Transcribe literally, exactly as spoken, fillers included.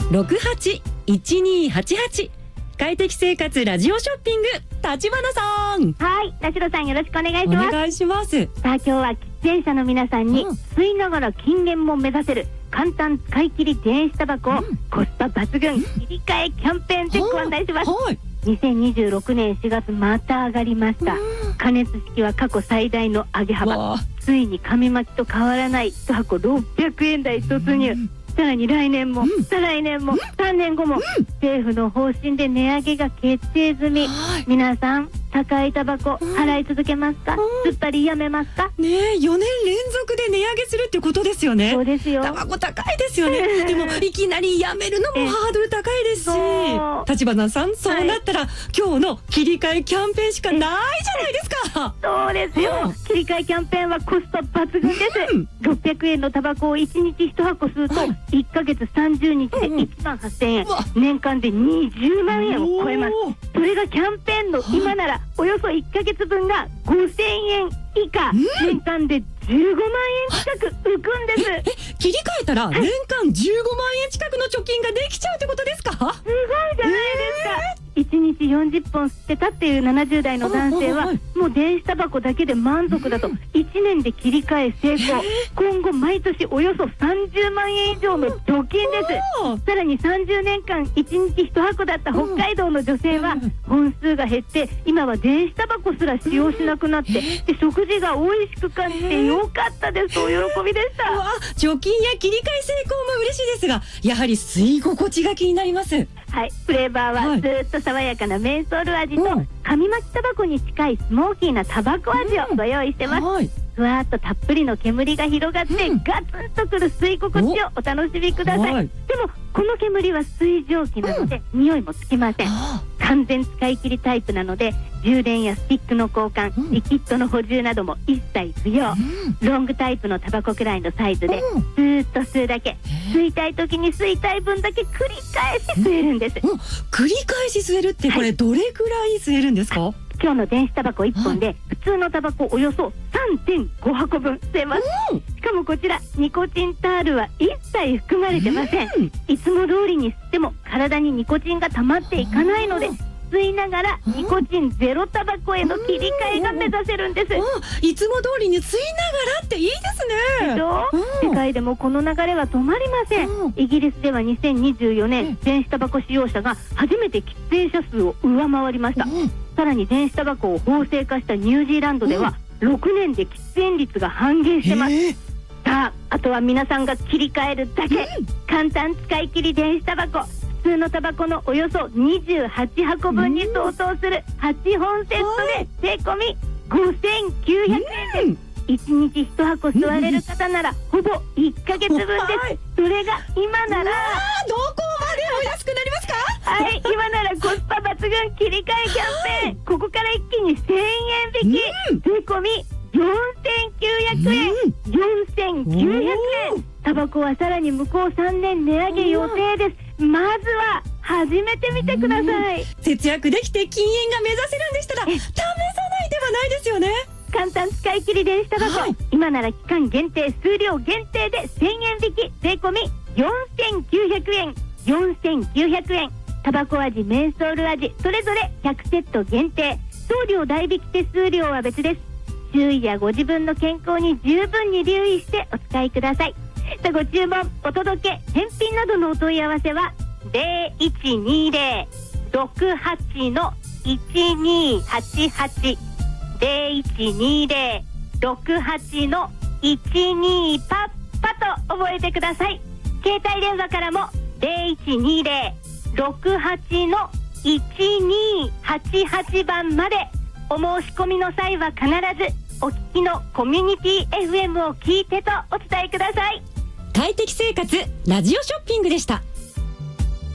ろくはちいちにはちはち。快適生活ラジオショッピング、立花さん。 はい、田代さんよろしくお願いします。 お願いします。 さあ今日は喫煙者の皆さんに、 うん、 吸いながら禁煙も目指せる簡単使い切り電子タバコを、うん、コスパ抜群切り替えキャンペーンでご案内します。はい、にせんにじゅうろくねんしがつまた上がりました。うん、加熱式は過去最大の上げ幅。ついに紙巻きと変わらないいちはころっぴゃくえん台突入。うん、さらに来年も、うん、再来年も、うん、さんねんごも、うん、政府の方針で値上げが決定済み。皆さん高いタバコ払い続けますか、すっぱりやめますかねえ、よねん連続で値上げするってことですよね。 そうですよ。 タバコ高いですよね。でもいきなりやめるのもハードル高いですし、立花さん、そうなったら、はい、今日の切り替えキャンペーンしかないじゃないですか。 そうですよ、うん、切り替えキャンペーンはコスパ抜群です、うん、ろっぴゃくえんのタバコをいちにちいちはこ吸うと、はい、いっかげつさんじゅうにちでいちまんはっせんえん、うん、年間でにじゅうまんえんを超えます。それがキャンペーンの今ならおよそいっかげつぶんがごせんえん以下、うん、年間でじゅうごまんえん近く浮くんです。 ええ、切り替えたら年間じゅうごまんえん近くの貯金ができちゃうってことですか？すごいじゃないですか、えーいちにちよんじゅっぽん吸ってたっていうななじゅうだいの男性はもう電子タバコだけで満足だといちねんで切り替え成功。今後毎年およそさんじゅうまんえん以上の貯金です。さらにさんじゅうねんかんいちにちいちはこだった北海道の女性は本数が減って今は電子タバコすら使用しなくなってで食事が美味しく感じてよかったですお喜びでした。 うわ、貯金や切り替え成功も嬉しいですが、やはり吸い心地が気になります。 はい、フレーバーはずっと爽やかなメンソール味と紙巻きタバコに近いスモーキーなタバコ味をご用意してます。うん、はい、ふわっとたっぷりの煙が広がって、うん、ガツンとくる吸い心地をお楽しみください。はい、でもこの煙は水蒸気なので、うん、匂いもつきません。完全使い切りタイプなので充電やスティックの交換、うん、リキッドの補充なども一切不要。うん、ロングタイプのタバコくらいのサイズで、うん、ずーっと吸うだけ、吸いたい時に吸いたい分だけ繰り返し吸えるんです。 うんうん、繰り返し吸えるってこれどれくらい吸えるんですか？はい、 今日の電子タバコいっぽんで普通のタバコおよそ さんてんごはこぶん吸えます。うん、しかもこちらニコチンタールは一切含まれてません。うん、いつも通りに吸っても体にニコチンが溜まっていかないので、吸いながらニコチンゼロタバコへの切り替えが目指せるんです。 いつも通りに吸いながらっていいですね。 どう？世界でもこの流れは止まりません。イギリスではにせんにじゅうよねん電子タバコ使用者が初めて喫煙者数を上回りました。さらに電子タバコを法制化したニュージーランドではろくねんで喫煙率が半減してます。さあ、あとは皆さんが切り替えるだけ。簡単使い切り電子タバコ、普通のタバコのおよそにじゅうはちはこぶんに相当するはちほんセットで税込みごせんきゅうひゃくえんです。いちにちいちはこ吸われる方ならほぼいっかげつぶんです。それが今ならどこまでお安くなりますか？ はい、今ならコスパ抜群切り替えキャンペーン、ここから一気にせんえん引き、うん、税込みよんせんきゅうひゃくえん、うん、よんせんきゅうひゃくえん。タバコはさらに向こうさんねん値上げ予定です。まずは始めてみてください。 節約できて禁煙が目指せるんでしたら試さない手はないですよね。 簡単使い切り電子タバコ、はい、今なら期間限定数量限定でせんえん引き、税込みよんせんきゅうひゃくえん、よんせんきゅうひゃくえん。タバコ味、メンソール味それぞれひゃくセット限定、送料代引き手数料は別です。周囲やご自分の健康に十分に留意してお使いください。さあ、ご注文、お届け、返品などのお問い合わせはゼロいちにゼロ ろくはち のいちにはちはち ゼロいちにゼロ ろくはち のいちにパッパと覚えてください。携帯電話からもゼロいちにゼロ ろくはち のいちにはちはちばんまで。お申し込みの際は必ずお聞きのコミュニティ エフエム を聞いてとお伝えください。 快適生活ラジオショッピングでした。